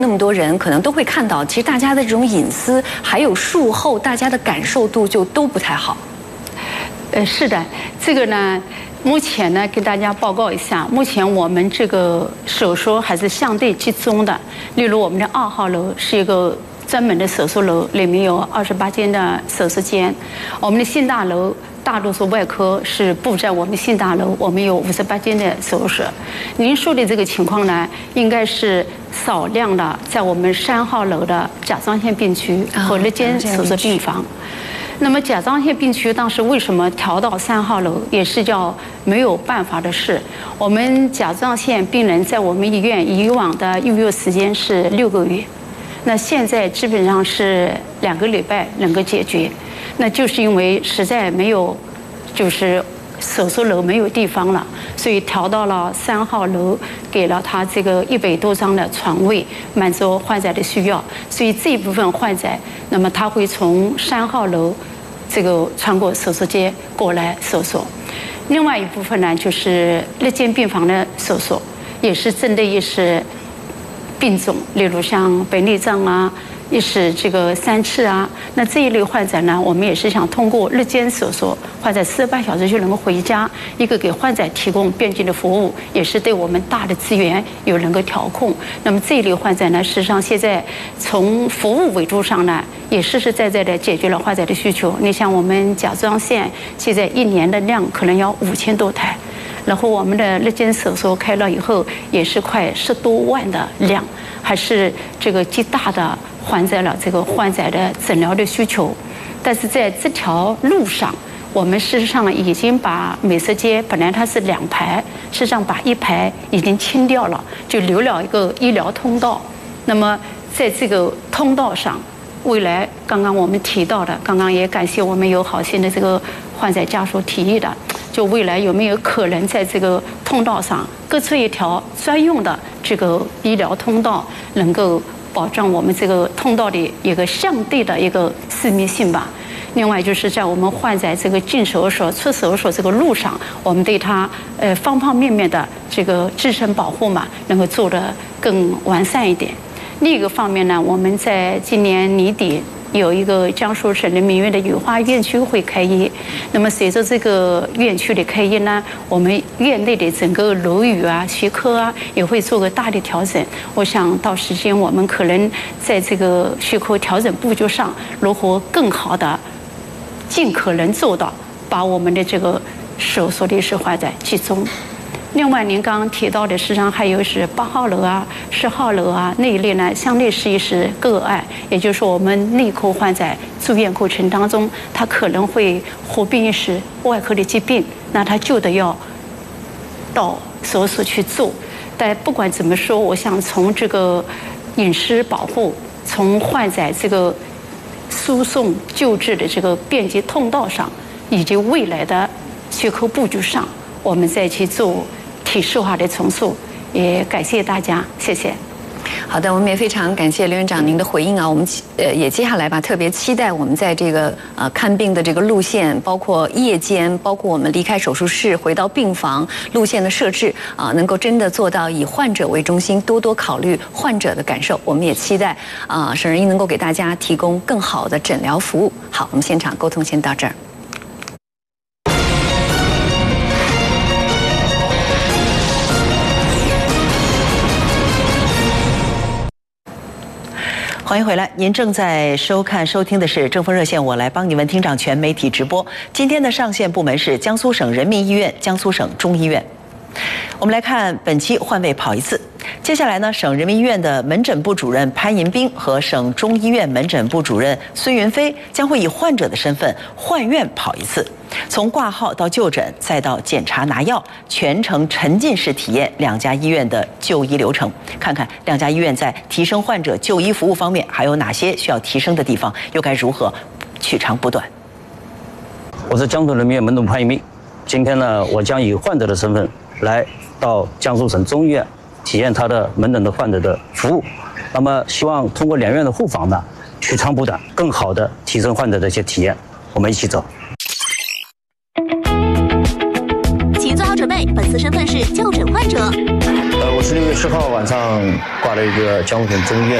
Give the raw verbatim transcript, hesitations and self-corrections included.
那么多人可能都会看到，其实大家的这种隐私，还有术后大家的感受度就都不太好。 呃，是的，这个呢，目前呢，给大家报告一下，目前我们这个手术还是相对集中的。例如，我们的二号楼是一个专门的手术楼，里面有二十八间的手术间。我们的新大楼。大多数外科是布在我们新大楼，我们有五十八间的手术。您说的这个情况呢，应该是少量的在我们三号楼的甲状腺病区和日间手术病房。那么甲状腺病区当时为什么调到三号楼，也是叫没有办法的事。我们甲状腺病人在我们医院以往的预约时间是六个月，那现在基本上是两个礼拜能够解决。那就是因为实在没有，就是手术楼没有地方了，所以调到了三号楼，给了他这个一百多张的床位，满足患者的需要。所以这一部分患者，那么他会从三号楼这个穿过手术间过来手术。另外一部分呢，就是日间病房的手术，也是针对一些病种，例如像白内障啊。也是这个三次啊，那这一类患者呢，我们也是想通过日间手术，患者四十八小时就能够回家，一个给患者提供便捷的服务，也是对我们大的资源有能够调控。那么这一类患者呢，事实上现在从服务维度上呢，也实实在在的解决了患者的需求。你像我们甲状腺现在一年的量可能要五千多台。然后我们的日间手术开了以后，也是快十多万的量，还是这个极大的还在了这个患者的诊疗的需求。但是在这条路上，我们事实上已经把美食街本来它是两排，事实上把一排已经清掉了，就留了一个医疗通道。那么在这个通道上，未来刚刚我们提到的，刚刚也感谢我们有好心的这个患者家属提议的。就未来有没有可能在这个通道上各出一条专用的这个医疗通道，能够保障我们这个通道的一个相对的一个私密性吧。另外就是在我们患者这个进手术、出手术这个路上，我们对他呃方方面面的这个自身保护嘛，能够做得更完善一点。另一个方面呢，我们在今年年底。有一个江苏省人民医院的雨花院区会开业，那么随着这个院区的开业呢，我们院内的整个楼宇啊、学科啊也会做个大的调整。我想到时间我们可能在这个学科调整布局上，如何更好的尽可能做到把我们的这个手术的是患者集中。另外，您刚刚提到的，实际上还有是八号楼啊、十号楼啊那一类呢，相对是一些个案，也就是说，我们内科患者住院过程当中，他可能会合并一些外科的疾病，那他就得要到手术去做。但不管怎么说，我想从这个隐私保护，从患者这个输送救治的这个便捷通道上，以及未来的学科布局上，我们再去做体系化的重塑。也感谢大家，谢谢。 好的，我们也非常感谢刘院长您的回应啊。我们呃也接下来吧，特别期待我们在这个呃看病的这个路线，包括夜间，包括我们离开手术室回到病房路线的设置啊、呃，能够真的做到以患者为中心，多多考虑患者的感受。我们也期待啊、呃、省人医能够给大家提供更好的诊疗服务。好，我们现场沟通先到这儿。 欢迎回来，您正在收看收听的是正风热线，我来帮你问厅长全媒体直播。今天的上线部门是江苏省人民医院、江苏省中医院。我们来看本期换位跑一次。接下来呢，省人民医院的门诊部主任潘银兵和省中医院门诊部主任孙云飞将会以患者的身份换院跑一次，从挂号到就诊再到检查拿药，全程沉浸式体验两家医院的就医流程，看看两家医院在提升患者就医服务方面还有哪些需要提升的地方，又该如何取长补短。 我是江苏人民医院门诊部潘银兵，今天呢，我将以患者的身份来到江苏省中医院体验他的门诊的患者的服务，那么希望通过两院的互访呢，取长补短，更好的提升患者的一些体验。我们一起走。 请做好准备，本次身份是就诊患者。 呃，我是六月十号晚上挂划了一个江苏省中医院。